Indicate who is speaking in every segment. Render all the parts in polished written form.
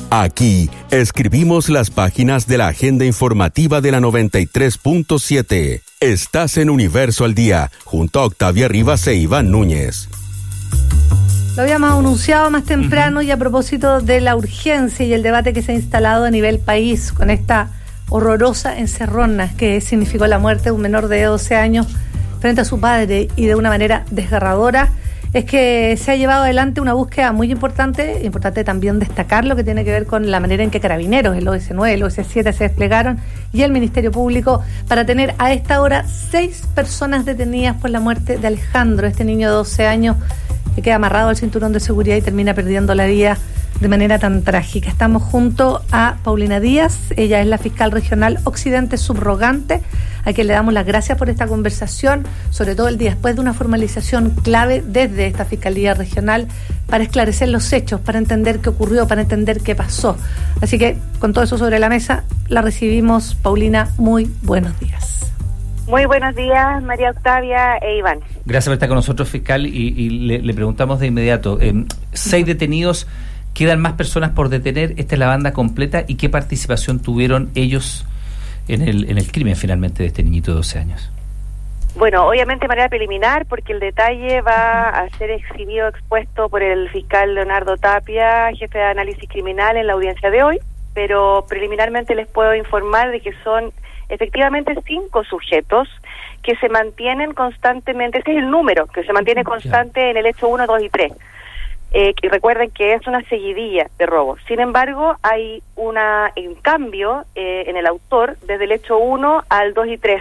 Speaker 1: Aquí escribimos las páginas de la agenda informativa de la 93.7. Estás en Universo al Día, junto a Octavia Rivas e Iván Núñez.
Speaker 2: Lo habíamos anunciado más temprano y a propósito de la urgencia y el debate que se ha instalado a nivel país con esta horrorosa encerrona que significó la muerte de un menor de 12 años frente a su padre y de una manera desgarradora, es que se ha llevado adelante una búsqueda muy importante también destacar lo que tiene que ver con la manera en que Carabineros, el OS9, el OS7 se desplegaron y el Ministerio Público para tener a esta hora 6 personas detenidas por la muerte de Alejandro, este niño de 12 años que queda amarrado al cinturón de seguridad y termina perdiendo la vida de manera tan trágica. Estamos junto a Paulina Díaz, ella es la fiscal regional Occidente subrogante, a quien le damos las gracias por esta conversación, sobre todo el día después de una formalización clave desde esta Fiscalía Regional para esclarecer los hechos, para entender qué ocurrió, para entender qué pasó. Así que, con todo eso sobre la mesa, la recibimos. Paulina, muy buenos días.
Speaker 3: Muy buenos días, María Octavia e Iván.
Speaker 4: Gracias por estar con nosotros, fiscal, y le preguntamos de inmediato, 6 detenidos, ¿quedan más personas por detener? ¿Esta es la banda completa? ¿Y qué participación tuvieron ellos en el crimen finalmente de este niñito de 12 años?
Speaker 3: Bueno, obviamente de manera preliminar, porque el detalle va a ser expuesto por el fiscal Leonardo Tapia, jefe de análisis criminal, en la audiencia de hoy, pero preliminarmente les puedo informar de que son efectivamente 5 sujetos que se mantienen constantemente, ese es el número, que se mantiene constante en el hecho 1, 2 y 3. Y recuerden que es una seguidilla de robos. Sin embargo, hay un cambio en el autor desde el hecho 1 al 2 y 3.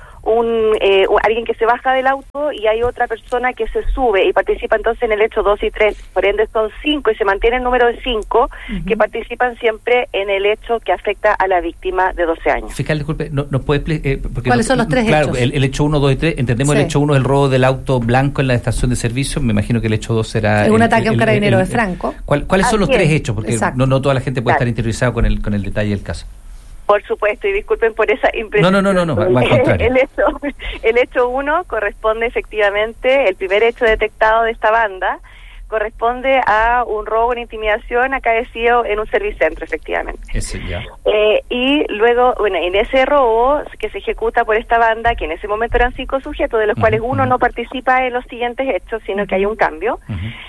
Speaker 3: Alguien que se baja del auto y hay otra persona que se sube y participa entonces en el hecho 2 y 3. Por ende son 5 y se mantiene el número de 5 que participan siempre en el hecho que afecta a la víctima de 12 años.
Speaker 4: Fiscal, disculpe, ¿no puede porque
Speaker 2: ¿cuáles son los 3 hechos?
Speaker 4: Claro, el hecho 1, 2 y 3, entendemos. Sí. El hecho 1 es el robo del auto blanco en la estación de servicio, me imagino que el hecho 2 será...
Speaker 2: Es un ataque a un carabinero de Franco.
Speaker 4: ¿Cuáles son los 3 hechos? Porque no toda la gente puede estar interiorizada con el detalle del caso.
Speaker 3: Por supuesto, y disculpen por esa impresión.
Speaker 4: No, al contrario.
Speaker 3: El hecho 1 corresponde efectivamente, el primer hecho detectado de esta banda, corresponde a un robo en intimidación acaecido en un servicentro, efectivamente.
Speaker 4: Ese ya.
Speaker 3: Y luego, bueno, en ese robo que se ejecuta por esta banda, que en ese momento eran 5 sujetos, de los cuales uno no participa en los siguientes hechos, sino que hay un cambio.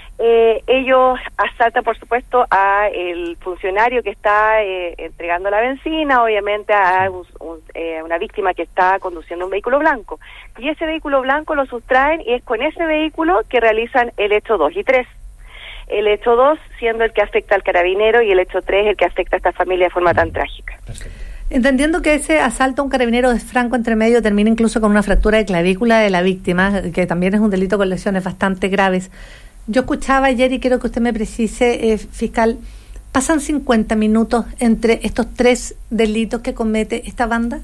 Speaker 3: Ellos asaltan, por supuesto, a el funcionario que está entregando la benzina, obviamente a una víctima que está conduciendo un vehículo blanco. Y ese vehículo blanco lo sustraen y es con ese vehículo que realizan el hecho 2 y 3. El hecho 2 siendo el que afecta al carabinero y el hecho 3 el que afecta a esta familia de forma tan trágica.
Speaker 4: Perfecto.
Speaker 2: Entendiendo que ese asalto a un carabinero de Franco entre medio termina incluso con una fractura de clavícula de la víctima, que también es un delito con lesiones bastante graves. Yo escuchaba ayer y quiero que usted me precise, fiscal, ¿pasan 50 minutos entre estos 3 delitos que comete esta banda?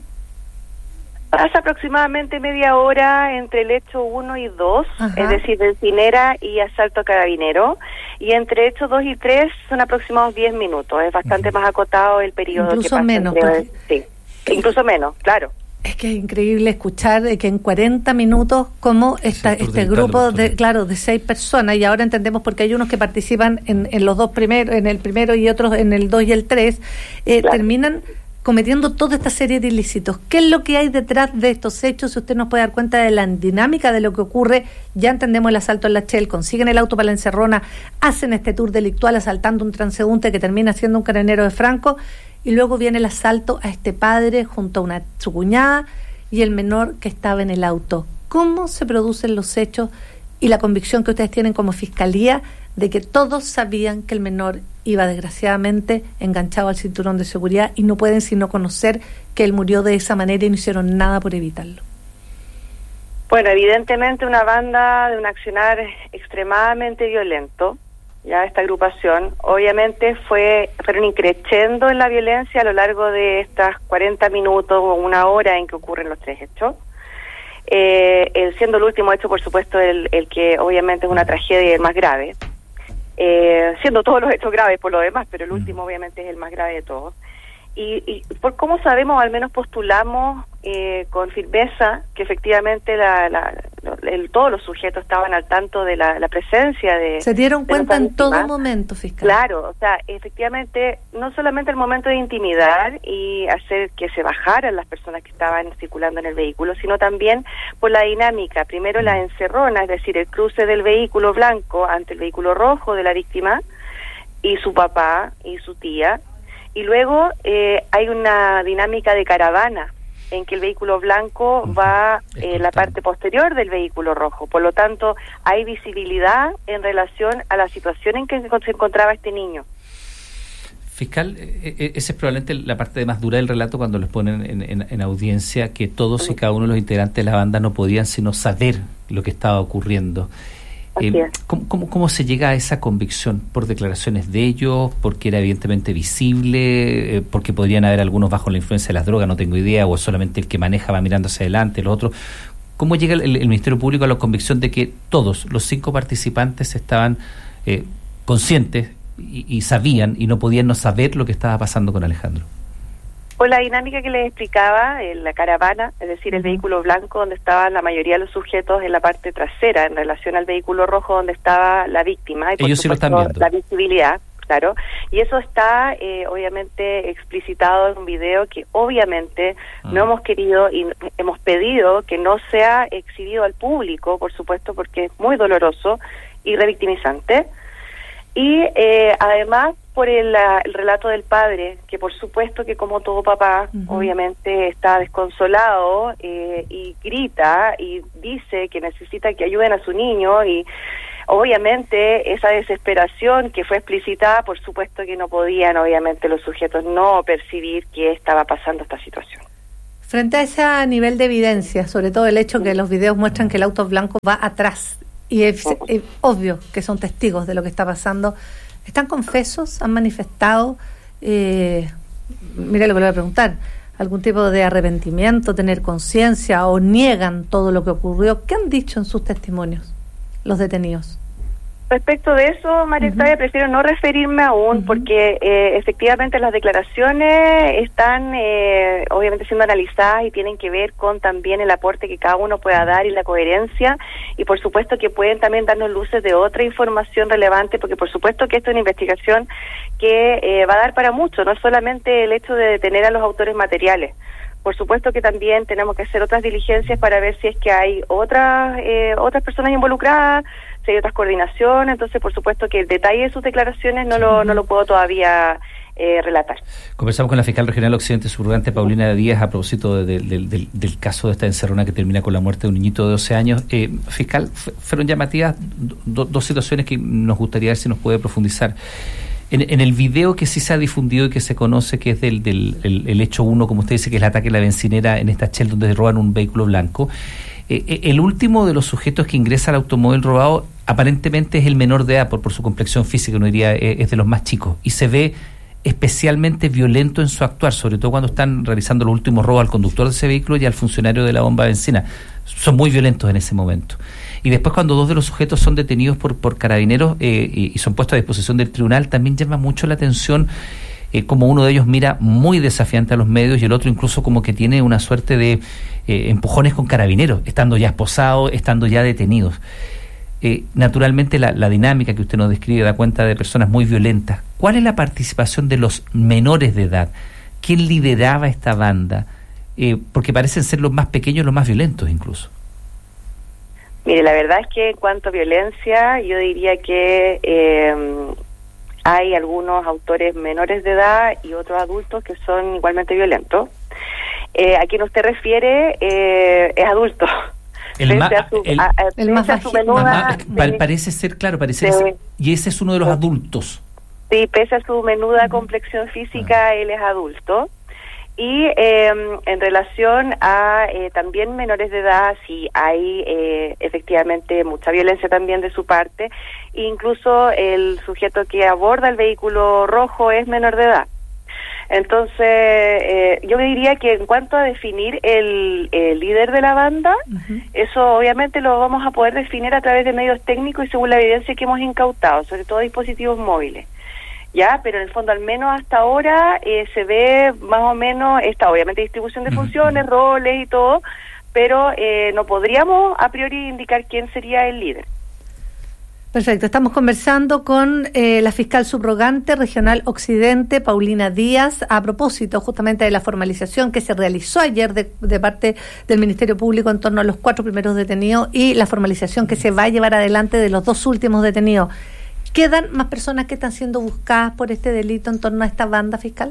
Speaker 3: Pasa aproximadamente media hora entre el hecho 1 y 2, es decir, bencinera y asalto a carabinero, y entre hechos 2 y 3 son aproximados 10 minutos, es bastante más acotado el periodo.
Speaker 2: Incluso
Speaker 3: que pasa
Speaker 2: menos.
Speaker 3: Sí, incluso menos, claro.
Speaker 2: Es que es increíble escuchar que en 40 minutos como este grupo de 6 personas, y ahora entendemos porque hay unos que participan en los 2 primeros, en el primero y otros en el 2 y el 3, terminan cometiendo toda esta serie de ilícitos. ¿Qué es lo que hay detrás de estos hechos? Si usted nos puede dar cuenta de la dinámica de lo que ocurre, ya entendemos el asalto en la Shell, consiguen el auto para la encerrona, hacen este tour delictual asaltando un transeúnte que termina siendo un carabinero de Franco, y luego viene el asalto a este padre junto a su cuñada y el menor que estaba en el auto. ¿Cómo se producen los hechos y la convicción que ustedes tienen como fiscalía de que todos sabían que el menor iba desgraciadamente enganchado al cinturón de seguridad y no pueden sino conocer que él murió de esa manera y no hicieron nada por evitarlo?
Speaker 3: Bueno, evidentemente una banda de un accionar extremadamente violento, ya esta agrupación, obviamente fueron increciendo en la violencia a lo largo de estas 40 minutos o una hora en que ocurren los 3 hechos. Siendo el último hecho, por supuesto, el que obviamente es una tragedia y el más grave. Siendo todos los hechos graves por lo demás, pero el último obviamente es el más grave de todos. Y por cómo sabemos, al menos postulamos con firmeza que efectivamente todos los sujetos estaban al tanto de la presencia de...
Speaker 2: Se dieron cuenta en todo
Speaker 3: víctimas.
Speaker 2: momento, fiscal.
Speaker 3: Claro, o sea, efectivamente, no solamente el momento de intimidar y hacer que se bajaran las personas que estaban circulando en el vehículo, sino también por la dinámica. Primero la encerrona, es decir, el cruce del vehículo blanco ante el vehículo rojo de la víctima y su papá y su tía. Y luego hay una dinámica de caravana en que el vehículo blanco va en la parte posterior del vehículo rojo. Por lo tanto, hay visibilidad en relación a la situación en que se encontraba este niño.
Speaker 4: Fiscal, esa es probablemente la parte de más dura del relato cuando les ponen en audiencia que todos y cada uno de los integrantes de la banda no podían sino saber lo que estaba ocurriendo. ¿Cómo se llega a esa convicción? ¿Por declaraciones de ellos? ¿Porque era evidentemente visible? ¿Porque podrían haber algunos bajo la influencia de las drogas? No tengo idea. ¿O solamente el que maneja va mirando hacia adelante, los otros? ¿Cómo llega el Ministerio Público a la convicción de que todos los 5 participantes estaban conscientes y sabían y no podían no saber lo que estaba pasando con Alejandro?
Speaker 3: Por la dinámica que les explicaba, la caravana, es decir, el vehículo blanco donde estaban la mayoría de los sujetos en la parte trasera en relación al vehículo rojo donde estaba la víctima. Y por
Speaker 4: ellos sí lo están viendo.
Speaker 3: La visibilidad, claro. Y eso está obviamente explicitado en un video que obviamente no hemos querido y hemos pedido que no sea exhibido al público, por supuesto, porque es muy doloroso y revictimizante. Y además por el relato del padre, que por supuesto que como todo papá, obviamente está desconsolado y grita y dice que necesita que ayuden a su niño y obviamente esa desesperación que fue explicitada, por supuesto que no podían obviamente los sujetos no percibir que estaba pasando esta situación.
Speaker 2: Frente a ese nivel de evidencia, sobre todo el hecho que los videos muestran que el auto blanco va atrás, y es obvio que son testigos de lo que está pasando, ¿están confesos? ¿Han manifestado? Mira lo que le voy a preguntar, ¿algún tipo de arrepentimiento, tener conciencia o niegan todo lo que ocurrió? ¿Qué han dicho en sus testimonios los detenidos?
Speaker 3: Respecto de eso, María Octavia, prefiero no referirme aún porque efectivamente las declaraciones están obviamente siendo analizadas y tienen que ver con también el aporte que cada uno pueda dar y la coherencia, y por supuesto que pueden también darnos luces de otra información relevante, porque por supuesto que esto es una investigación que va a dar para mucho, no es solamente el hecho de detener a los autores materiales. Por supuesto que también tenemos que hacer otras diligencias para ver si es que hay otras personas involucradas, si hay otras coordinaciones. Entonces, por supuesto que el detalle de sus declaraciones no lo puedo todavía relatar.
Speaker 4: Conversamos con la fiscal regional occidente subrogante Paulina Díaz a propósito del caso de esta encerrona que termina con la muerte de un niñito de 12 años. Fiscal, fueron llamativas dos situaciones que nos gustaría ver si nos puede profundizar. En el video que sí se ha difundido y que se conoce, que es el hecho 1, como usted dice, que es el ataque a la bencinera en esta Shell donde roban un vehículo blanco, el último de los sujetos que ingresa al automóvil robado aparentemente es el menor de edad por su complexión física, uno diría es de los más chicos, y se ve especialmente violento en su actuar, sobre todo cuando están realizando los últimos robos al conductor de ese vehículo y al funcionario de la bomba de benzina. Son muy violentos en ese momento. Y después cuando 2 de los sujetos son detenidos por carabineros y son puestos a disposición del tribunal, también llama mucho la atención como uno de ellos mira muy desafiante a los medios y el otro incluso como que tiene una suerte de empujones con carabineros, estando ya esposados, estando ya detenidos. Naturalmente la dinámica que usted nos describe da cuenta de personas muy violentas. ¿Cuál es la participación de los menores de edad? ¿Quién lideraba esta banda? Porque parecen ser los más pequeños, los más violentos incluso.
Speaker 3: Mire, la verdad es que en cuanto a violencia, yo diría que hay algunos autores menores de edad y otros adultos que son igualmente violentos. A quien usted refiere es adulto.
Speaker 4: Parece ser, claro, ser, y ese es uno de los adultos.
Speaker 3: Sí, pese a su menuda complexión física, él es adulto. Y en relación a también menores de edad, sí hay efectivamente mucha violencia también de su parte. Incluso el sujeto que aborda el vehículo rojo es menor de edad. Entonces, yo diría que en cuanto a definir el líder de la banda, eso obviamente lo vamos a poder definir a través de medios técnicos y según la evidencia que hemos incautado, sobre todo dispositivos móviles. ya, pero en el fondo al menos hasta ahora se ve más o menos esta, obviamente, distribución de funciones, roles y todo, pero no podríamos a priori indicar quién sería el líder.
Speaker 2: Perfecto, estamos conversando con la fiscal subrogante regional Occidente, Paulina Díaz, a propósito justamente de la formalización que se realizó ayer de parte del Ministerio Público en torno a los 4 primeros detenidos y la formalización que se va a llevar adelante de los 2 últimos detenidos. ¿Quedan más personas que están siendo buscadas por este delito en torno a esta banda, fiscal?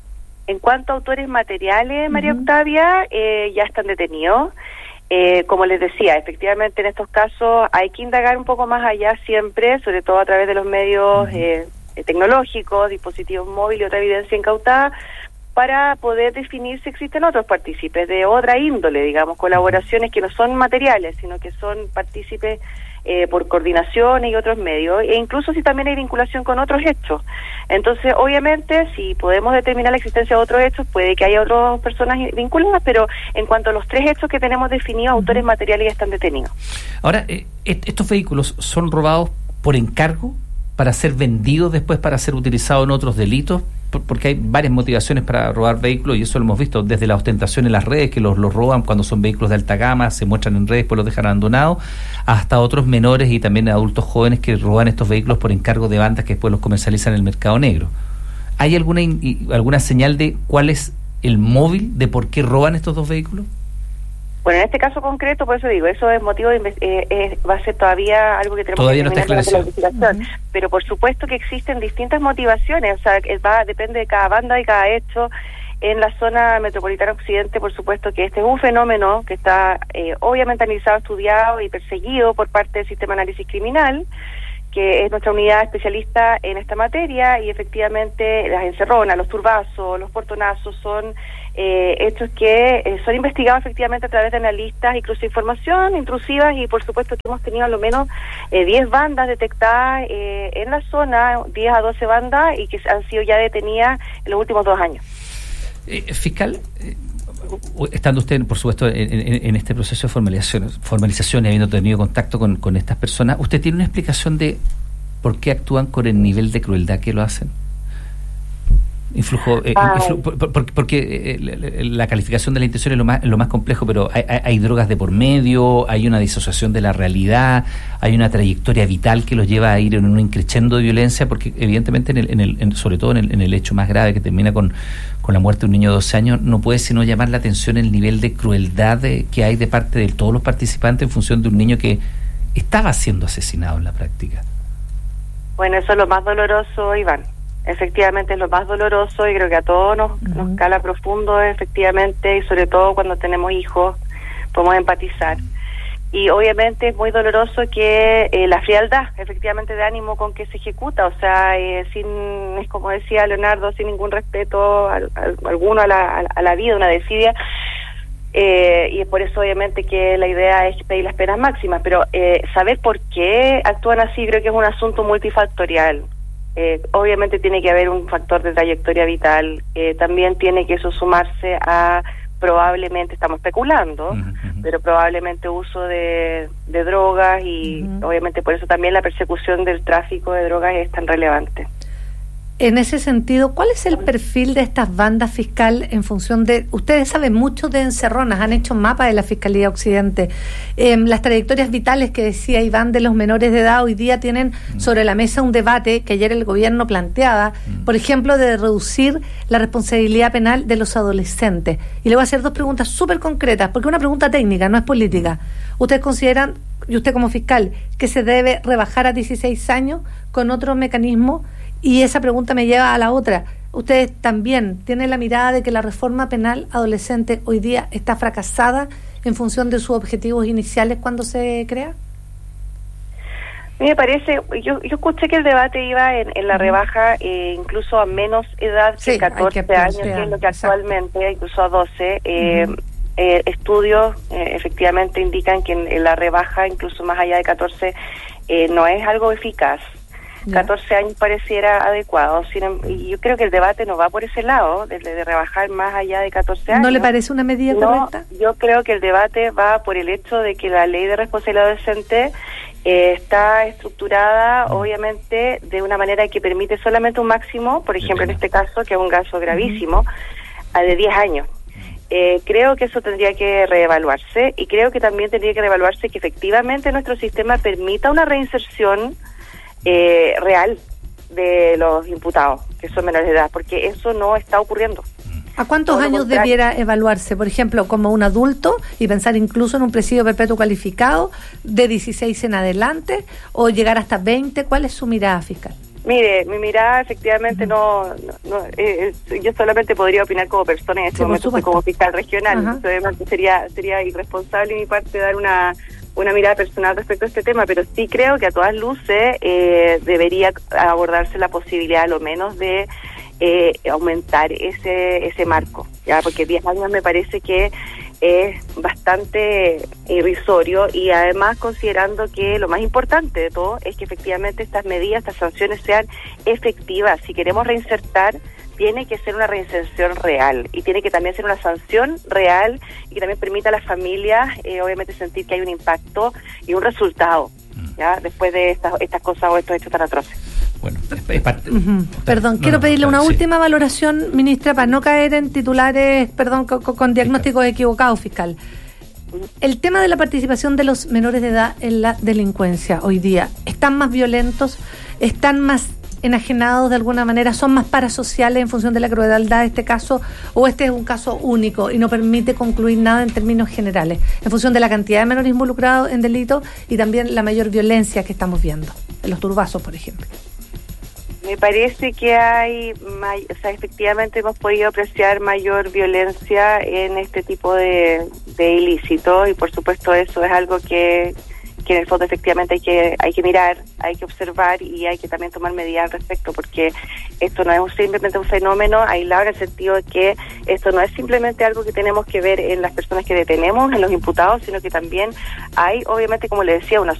Speaker 3: En cuanto a autores materiales, María Octavia, ya están detenidos. Como les decía, efectivamente en estos casos hay que indagar un poco más allá siempre, sobre todo a través de los medios tecnológicos, dispositivos móviles y otra evidencia incautada, para poder definir si existen otros partícipes de otra índole, digamos, colaboraciones que no son materiales, sino que son partícipes por coordinaciones y otros medios, e incluso si también hay vinculación con otros hechos. Entonces, obviamente, si podemos determinar la existencia de otros hechos, puede que haya otras personas vinculadas, pero en cuanto a los 3 hechos que tenemos definidos, autores materiales ya están detenidos.
Speaker 4: Ahora, ¿estos vehículos son robados por encargo para ser vendidos después para ser utilizados en otros delitos? Porque hay varias motivaciones para robar vehículos y eso lo hemos visto desde la ostentación en las redes, que los roban cuando son vehículos de alta gama, se muestran en redes, pues los dejan abandonados, hasta otros menores y también adultos jóvenes que roban estos vehículos por encargo de bandas que después los comercializan en el mercado negro. ¿Hay alguna señal de cuál es el móvil de por qué roban estos 2 vehículos?
Speaker 3: Bueno, en este caso concreto, por eso digo, eso es motivo de va a ser todavía algo que tenemos
Speaker 4: todavía
Speaker 3: que
Speaker 4: terminar
Speaker 3: la investigación. Pero por supuesto que existen distintas motivaciones, o sea, depende de cada banda y cada hecho. En la zona metropolitana occidente, por supuesto que este es un fenómeno que está obviamente analizado, estudiado y perseguido por parte del Sistema de Análisis Criminal, que es nuestra unidad especialista en esta materia, y efectivamente las encerronas, los turbazos, los portonazos son hechos que son investigados efectivamente a través de analistas y cruces de información intrusivas, y por supuesto que hemos tenido a lo menos 10 bandas detectadas en la zona, 10 a 12 bandas, y que han sido ya detenidas en los últimos 2 años.
Speaker 4: Fiscal, estando usted, por supuesto, en este proceso de formalización y habiendo tenido contacto con estas personas, ¿usted tiene una explicación de por qué actúan con el nivel de crueldad que lo hacen? Porque la calificación de la intención es lo más complejo, pero hay drogas de por medio, hay una disociación de la realidad, hay una trayectoria vital que los lleva a ir en un increchendo de violencia, porque evidentemente sobre todo en el hecho más grave que termina con la muerte de un niño de 12 años, no puede sino llamar la atención el nivel de crueldad que hay de parte de todos los participantes en función de un niño que estaba siendo asesinado en la práctica.
Speaker 3: Bueno, eso es lo más doloroso, Iván. Efectivamente es lo más doloroso, y creo que a todos nos cala profundo, efectivamente, y sobre todo cuando tenemos hijos podemos empatizar. Y obviamente es muy doloroso que la frialdad, efectivamente, de ánimo con que se ejecuta, o sea, es como decía Leonardo, sin ningún respeto alguno a la vida, una desidia. Y es por eso obviamente que la idea es pedir las penas máximas, pero saber por qué actúan así creo que es un asunto multifactorial. Obviamente tiene que haber un factor de trayectoria vital, también tiene que eso sumarse a probablemente, estamos especulando, pero probablemente uso de drogas, y obviamente por eso también la persecución del tráfico de drogas es tan relevante.
Speaker 2: En ese sentido, ¿cuál es el perfil de estas bandas, fiscal, en función de... Ustedes saben mucho de encerronas, han hecho mapa de la Fiscalía Occidente. Las trayectorias vitales que decía Iván de los menores de edad hoy día tienen sobre la mesa un debate que ayer el gobierno planteaba, por ejemplo, de reducir la responsabilidad penal de los adolescentes. Y le voy a hacer 2 preguntas súper concretas, porque es una pregunta técnica, no es política. ¿Ustedes consideran, y usted como fiscal, que se debe rebajar a 16 años con otro mecanismo? Y esa pregunta me lleva a la otra. ¿Ustedes también tienen la mirada de que la reforma penal adolescente hoy día está fracasada en función de sus objetivos iniciales cuando se crea?
Speaker 3: A mí me parece, yo escuché que el debate iba en la rebaja incluso a menos edad que 14 años, que es lo que actualmente, incluso a 12. Estudios efectivamente indican que en la rebaja, incluso más allá de 14, no es algo eficaz. 14 años pareciera adecuado, y yo creo que el debate no va por ese lado, de rebajar más allá de 14 años.
Speaker 2: ¿No le parece una medida correcta?
Speaker 3: Yo creo que el debate va por el hecho de que la ley de responsabilidad adolescente está estructurada obviamente de una manera que permite solamente un máximo, por ejemplo en este caso, que es un caso gravísimo, de 10 años. Creo que eso tendría que reevaluarse y creo que también tendría que reevaluarse que efectivamente nuestro sistema permita una reinserción real de los imputados que son menores de edad, porque eso no está ocurriendo.
Speaker 2: ¿A cuántos años debiera evaluarse? Por ejemplo, como un adulto y pensar incluso en un presidio perpetuo calificado de 16 en adelante o llegar hasta 20. ¿Cuál es su mirada fiscal?
Speaker 3: Mire, mi mirada efectivamente no yo solamente podría opinar como persona en este momento, soy como fiscal regional. Obviamente sería irresponsable de mi parte dar una mirada personal respecto a este tema, pero sí creo que a todas luces debería abordarse la posibilidad a lo menos de aumentar ese marco, ya, porque 10 años me parece que es bastante irrisorio, y además considerando que lo más importante de todo es que efectivamente estas medidas, estas sanciones sean efectivas. Si queremos reinsertar, tiene que ser una reinserción real y tiene que también ser una sanción real y que también permita a las familias obviamente sentir que hay un impacto y un resultado, ya, después de estas cosas o estos hechos tan atroces.
Speaker 4: Bueno, es parte.
Speaker 2: Perdón, quiero pedirle una última valoración, ministra, para no caer en titulares, con diagnósticos equivocados, fiscal. El tema de la participación de los menores de edad en la delincuencia hoy día, ¿están más violentos? ¿Están más enajenados de alguna manera? ¿Son más parasociales en función de la crueldad de este caso? ¿O este es un caso único y no permite concluir nada en términos generales, en función de la cantidad de menores involucrados en delitos y también la mayor violencia que estamos viendo en los turbazos, por ejemplo?
Speaker 3: Me parece que efectivamente hemos podido apreciar mayor violencia en este tipo de ilícitos, y por supuesto eso es algo que en el fondo efectivamente hay que mirar, hay que observar y hay que también tomar medidas al respecto, porque esto no es simplemente un fenómeno aislado, en el sentido de que esto no es simplemente algo que tenemos que ver en las personas que detenemos, en los imputados, sino que también hay, obviamente, como le decía, una